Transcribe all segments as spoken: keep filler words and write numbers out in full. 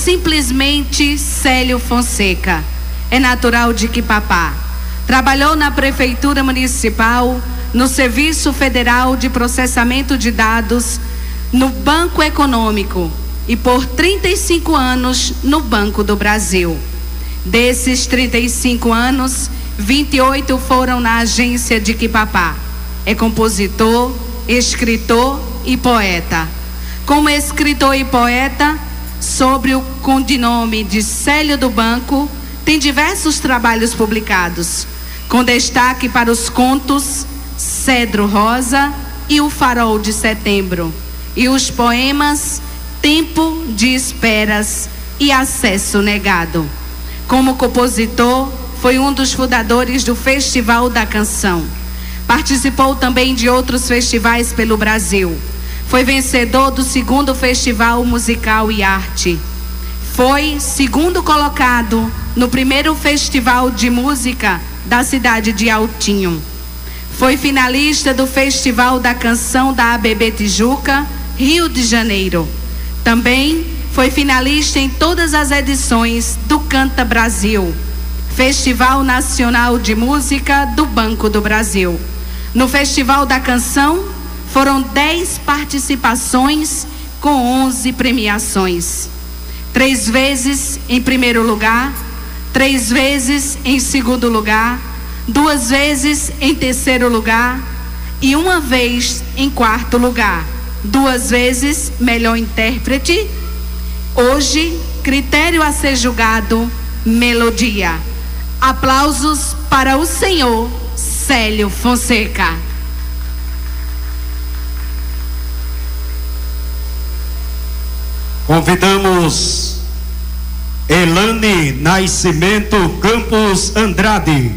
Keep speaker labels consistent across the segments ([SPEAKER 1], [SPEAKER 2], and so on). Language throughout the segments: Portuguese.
[SPEAKER 1] Simplesmente Célio Fonseca. É natural de Quipapá. Trabalhou na Prefeitura Municipal, no Serviço Federal de Processamento de Dados, no Banco Econômico e por trinta e cinco anos no Banco do Brasil. Desses trinta e cinco anos, vinte e oito foram na agência de Quipapá. É compositor, escritor e poeta. Como escritor e poeta, sobre o codinome de Célio do Banco, tem diversos trabalhos publicados, com destaque para os contos Cedro Rosa e O Farol de Setembro, e os poemas Tempo de Esperas e Acesso Negado. Como compositor, foi um dos fundadores do Festival da Canção. Participou também de outros festivais pelo Brasil. Foi vencedor do segundo Festival Musical e Arte. Foi segundo colocado no primeiro Festival de Música da cidade de Altinho. Foi finalista do Festival da Canção da A B B Tijuca, Rio de Janeiro. Também foi finalista em todas as edições do Canta Brasil, Festival Nacional de Música do Banco do Brasil. No Festival da Canção, foram dez participações com onze premiações. Três vezes em primeiro lugar, três vezes em segundo lugar, duas vezes em terceiro lugar e uma vez em quarto lugar. Duas vezes melhor intérprete. Hoje, critério a ser julgado, melodia. Aplausos para o senhor Célio Fonseca.
[SPEAKER 2] Convidamos Elane Nascimento Campos Andrade.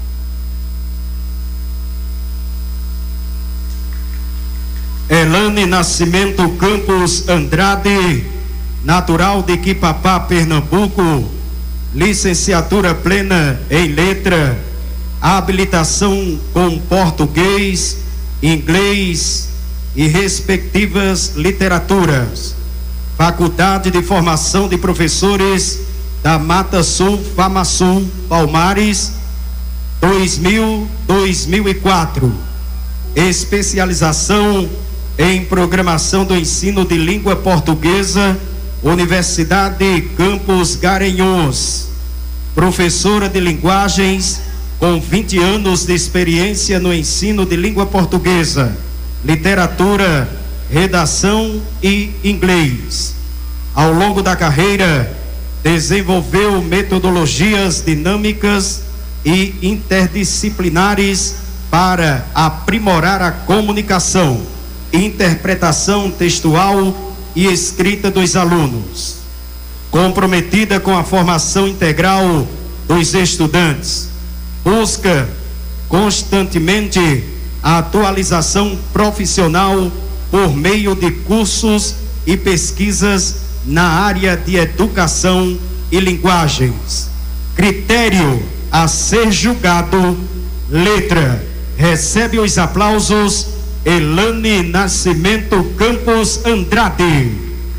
[SPEAKER 2] Elane Nascimento Campos Andrade, natural de Quipapá, Pernambuco, licenciatura plena em letra, habilitação com português, inglês e respectivas literaturas. Faculdade de Formação de Professores da Mata Sul, FamaSul, Palmares, dois mil a dois mil e quatro. Especialização em Programação do Ensino de Língua Portuguesa, Universidade Campos Garanhuns. Professora de Linguagens com vinte anos de experiência no ensino de língua portuguesa, literatura, redação e inglês. Ao longo da carreira, desenvolveu metodologias dinâmicas e interdisciplinares para aprimorar a comunicação, interpretação textual e escrita dos alunos. Comprometida com a formação integral dos estudantes, busca constantemente a atualização profissional por meio de cursos e pesquisas na área de educação e linguagens. Critério a ser julgado, letra. Recebe os aplausos Elane Nascimento Campos Andrade.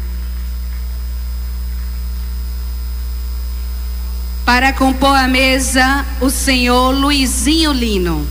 [SPEAKER 1] Para compor a mesa, o senhor Luizinho Lino.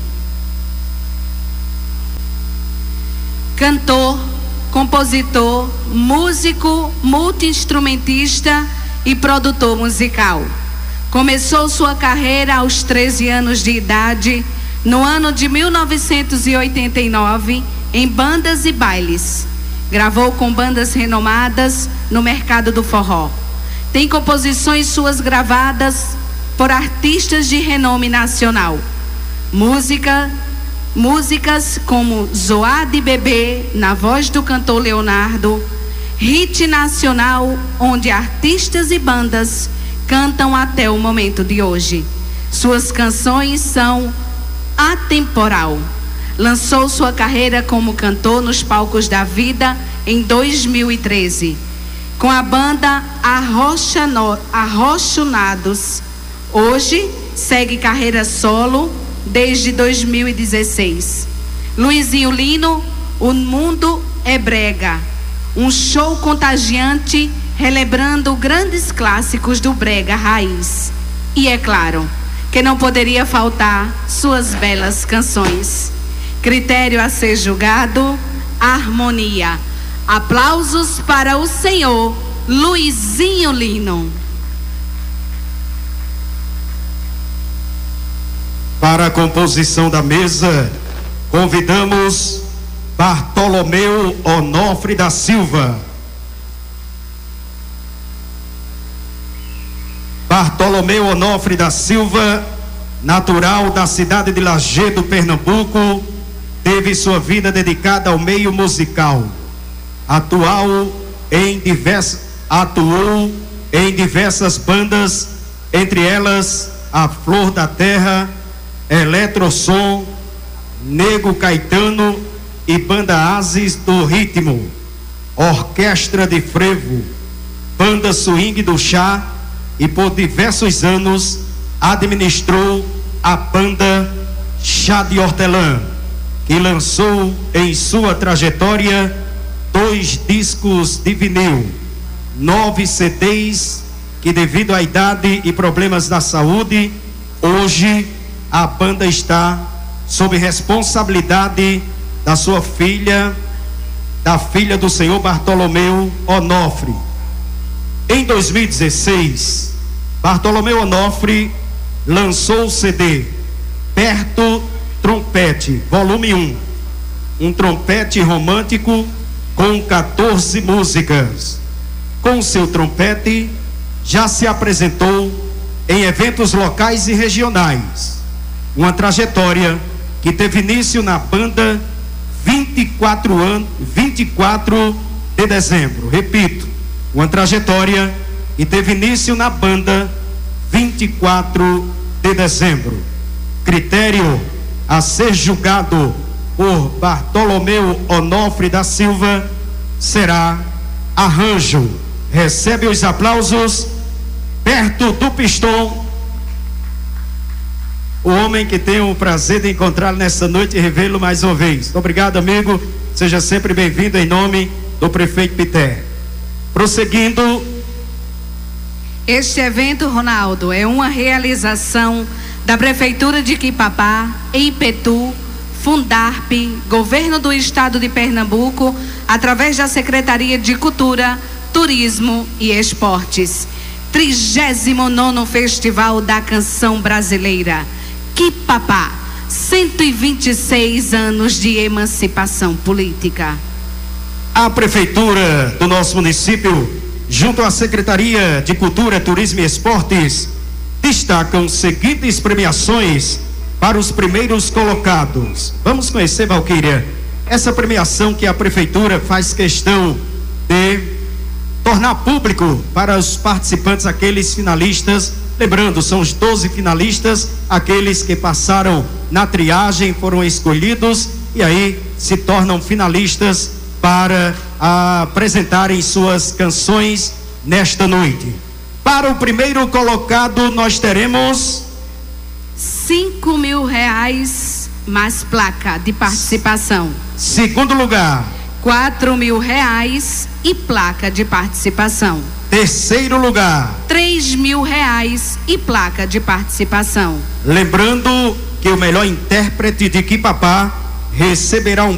[SPEAKER 1] Cantor, compositor, músico, multi-instrumentista e produtor musical. Começou sua carreira aos treze anos de idade, no ano de mil novecentos e oitenta e nove, em bandas e bailes. Gravou com bandas renomadas no mercado do forró. Tem composições suas gravadas por artistas de renome nacional. Música, músicas como Zoá de Bebê, na voz do cantor Leonardo, hit nacional, onde artistas e bandas cantam até o momento de hoje. Suas canções são atemporal. Lançou sua carreira como cantor nos palcos da vida em dois mil e treze, com a banda Arrochunados. Hoje segue carreira solo desde dois mil e dezesseis. Luizinho Lino, O Mundo é Brega, um show contagiante relembrando grandes clássicos do brega raiz. E é claro que não poderia faltar suas belas canções. Critério a ser julgado, harmonia. Aplausos para o senhor Luizinho Lino.
[SPEAKER 2] Para a composição da mesa, convidamos Bartolomeu Onofre da Silva. Bartolomeu Onofre da Silva, natural da cidade de Lajedo, Pernambuco, teve sua vida dedicada ao meio musical. Atual em divers, atuou em diversas bandas, entre elas a Flor da Terra, Eletrosom, Nego Caetano e Banda Ases do Ritmo, Orquestra de Frevo, Banda Swing do Chá, e por diversos anos administrou a banda Chá de Hortelã, que lançou em sua trajetória dois discos de vinil, nove C Ds, que devido à idade e problemas da saúde, hoje a banda está sob responsabilidade da sua filha, da filha do senhor Bartolomeu Onofre. Em dois mil e dezesseis, Bartolomeu Onofre lançou o C D Perto Trompete, volume um, um trompete romântico com quatorze músicas. Com seu trompete, já se apresentou em eventos locais e regionais. Uma trajetória que teve início na banda vinte e quatro anos, vinte e quatro de dezembro. Repito, uma trajetória que teve início na banda vinte e quatro de dezembro. Critério a ser julgado por Bartolomeu Onofre da Silva será arranjo. Recebe os aplausos Perto do Pistão, o homem que tenho o prazer de encontrá-lo nessa noite e revê-lo mais uma vez. Obrigado, amigo. Seja sempre bem-vindo em nome do prefeito Pité. Prosseguindo.
[SPEAKER 1] Este evento, Ronaldo, é uma realização da Prefeitura de Quipapá, Ipetu, Fundarp, Governo do Estado de Pernambuco, através da Secretaria de Cultura, Turismo e Esportes. trigésimo nono Festival da Canção Brasileira. Quipapá, cento e vinte e seis anos de emancipação política.
[SPEAKER 2] A Prefeitura do nosso município, junto à Secretaria de Cultura, Turismo e Esportes, destacam seguintes premiações para os primeiros colocados. Vamos conhecer, Valquíria, essa premiação que a Prefeitura faz questão de tornar público para os participantes, aqueles finalistas. Lembrando, são os doze finalistas, aqueles que passaram na triagem, foram escolhidos e aí se tornam finalistas para ah, apresentarem suas canções nesta noite. Para o primeiro colocado, nós teremos
[SPEAKER 1] cinco mil reais mais placa de participação.
[SPEAKER 2] Segundo lugar,
[SPEAKER 1] quatro mil reais e placa de participação.
[SPEAKER 2] Terceiro lugar,
[SPEAKER 1] três mil reais e placa de participação.
[SPEAKER 2] Lembrando que o melhor intérprete de Quipapá receberá um